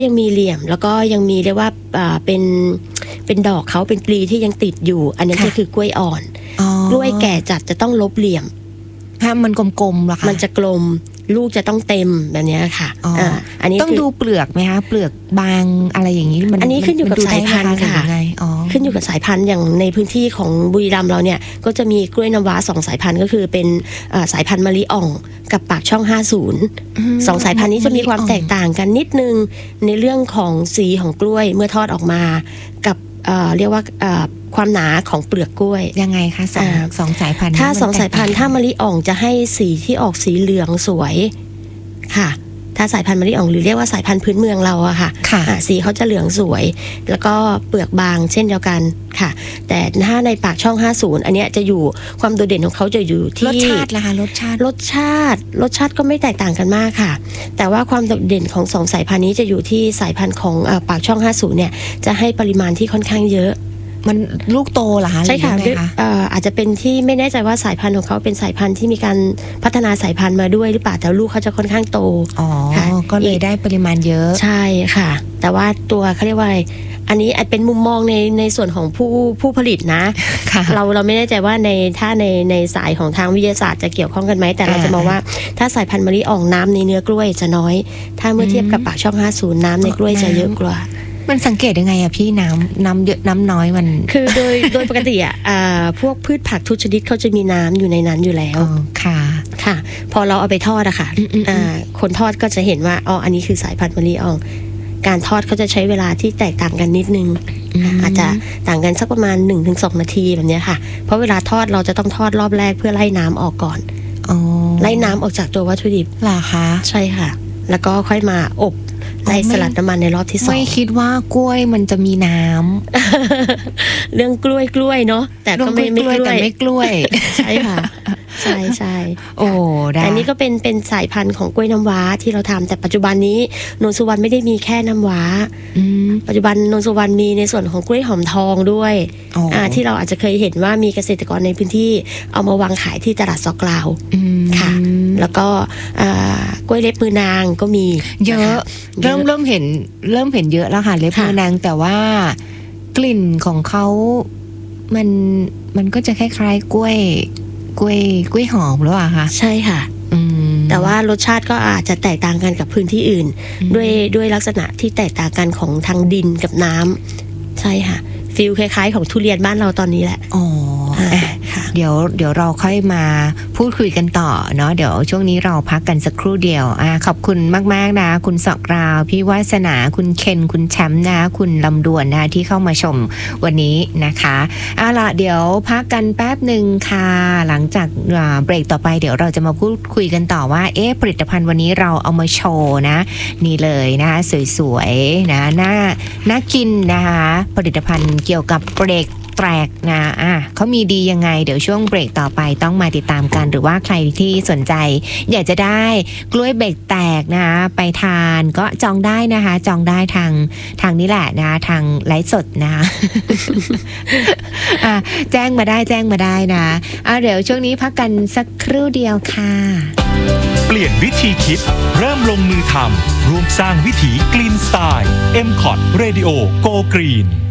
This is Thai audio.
ยังมีเหลี่ยมแล้วก็ยังมีเรียกว่าเป็นดอกเขาเป็นปลีที่ยังติดอยู่อันนี้ก็คือกล้วยอ่อนกล้วยแก่จัดจะต้องลบเหลี่ยมถ้ามันกลมๆหรอคะมันจะกลมลูกจะต้องเต็มแบบนี้ค่ะอันนี้ต้องดูเปลือกไหมคะเปลือกบางอะไรอย่างนี้อันนี้ขึ้นอยู่กับสายพันธุ์ค่ะขึ้นอยู่กับสายพันธุ์อย่างในพื้นที่ของบุรีรัมย์เราเนี่ยก็จะมีกล้วยน้ำว้า2สายพันธุ์ก็คือเป็นสายพันธุ์มะลิอ่องกับปากช่อง50 2สายพันธุ์นี้จะมีความแตกต่างกันนิดนึงในเรื่องของสีของกล้วยเมื่อทอดออกมากับเรียกว่าความหนาของเปลือกกล้วยยังไงคะสองสายพันธุ์ถ้า2สายพันธุ์ถ้ามะลิอ่องจะให้สีที่ออกสีเหลืองสวยค่ะถ้าสายพันธุ์มะลิอ่องหรือเรียกว่าสายพันธุ์พื้นเมืองเราอะค่ะสีเขาจะเหลืองสวยแล้วก็เปลือกบางเช่นเดียวกันค่ะแต่ถ้าในปากช่อง50อันเนี้ยจะอยู่ความโดดเด่นของเขาจะอยู่ที่รสชาติล่ะคะรสชาติก็ไม่แตกต่างกันมากค่ะแต่ว่าความโดดเด่นของ2สายพันธุ์นี้จะอยู่ที่สายพันธุ์ของปากช่อง50เนี่ยจะให้ปริมาณที่ค่อนข้างเยอะมันลูกโตเหรอคะใช่ค่ะอาจจะเป็นที่ไม่แน่ใจว่าสายพันธุ์ของเขาเป็นสายพันธุ์ที่มีการพัฒนาสายพันธุ์มาด้วยหรือเปล่าแต่ลูกเขาจะค่อนข้างโตก็เลยได้ปริมาณเยอะใช่ค่ะแต่ว่าตัวเขาเรียกว่าอะไรอันนี้อาจเป็นมุมมองในส่วนของผู้ผลิตนะเราไม่แน่ใจว่าถ้าในสายของทางวิทยาศาสตร์จะเกี่ยวข้องกันไหมแต่เราจะมองว่าถ้าสายพันธุ์มะลิอ่องน้ำในเนื้อกล้วยจะน้อยถ้าเมื่อเทียบกับปากช่อง50น้ำในกล้วยจะเยอะกว่ามันสังเกตยังไงอะพี่น้ำเยอะน้ำน้อยมันคือโดยปกติอะพวกพืชผักทุกชนิดเขาจะมีน้ำอยู่ในนั้นอยู่แล้วค่ะพอเราเอาไปทอดอะค่ะคนทอดก็จะเห็นว่าอันนี้คือสายพันธุ์มะลิอ่องการทอดเขาจะใช้เวลาที่แตกต่างกันนิดนึงอาจจะต่างกันสักประมาณ 1-2 นาทีแบบนี้ค่ะเพราะเวลาทอดเราจะต้องทอดรอบแรกเพื่อไล่น้ำออกก่อนไล่น้ำออกจากตัววัตถุดิบเหรอคะใช่ค่ะแล้วก็ค่อยมาอบในสลัดน้ำมันในรอบที่2 ไม่คิดว่ากล้วยมันจะมีน้ำเรื่องกล้วยเนาะแต่ก็ไม่กล้วยแต่ไม่กล้วยใช่ค่ะใช่โอ้แต่นี้ก็เป็นสายพันธุ์ของกล้วยน้ำว้าที่เราทำแต่ปัจจุบันนี้นนสุวรรณไม่ได้มีแค่น้ำว้าปัจจุบันนนสุวรรณมีในส่วนของกล้วยหอมทองด้วยที่เราอาจจะเคยเห็นว่ามีเกษตรกรในพื้นที่เอามาวางขายที่ตลาดซอกลาวค่ะแล้วก็กล้วยเล็บมือนางก็มีเยอะเริ่มเห็นเยอะแล้วค่ะเล็บมือนางแต่ว่ากลิ่นของเขามันก็จะคล้ายๆกล้วยหอมหรือเปล่าคะใช่ค่ะแต่ว่ารสชาติก็อาจจะแตกต่างกันกับพื้นที่อื่นด้วยลักษณะที่แตกต่างกันของทางดินกับน้ำใช่ค่ะฟีลคล้ายๆของทุเรียนบ้านเราตอนนี้แหละเดี๋ยวเราค่อยมาพูดคุยกันต่อเนาะเดี๋ยวช่วงนี้เราพักกันสักครู่เดียวขอบคุณมากๆนะคุณสกราวพี่วาสนาคุณเคนคุณแชมป์นะคุณลำดวนนะที่เข้ามาชมวันนี้นะคะล่ะเดี๋ยวพักกันแป๊บหนึ่งค่ะหลังจากเบรกต่อไปเดี๋ยวเราจะมาพูดคุยกันต่อว่าผลิตภัณฑ์วันนี้เราเอามาโชว์นะนี่เลยนะคะสวยๆนะน่ากินนะคะผลิตภัณฑ์เกี่ยวกับเบรกแตกนะเขามีดียังไงเดี๋ยวช่วงเบรกต่อไปต้องมาติดตามกันหรือว่าใครที่สนใจอยากจะได้กล้วยเบรกแตกนะคะไปทานก็จองได้นะคะจองได้ทางนี้แหละนะทางไลฟ์สดนะ แจ้งมาได้นะเดี๋ยวช่วงนี้พักกันสักครู่เดียวค่ะเปลี่ยนวิธีคิดเริ่มลงมือทำร่วมสร้างวิถี Green Style MCOT Radio Go Green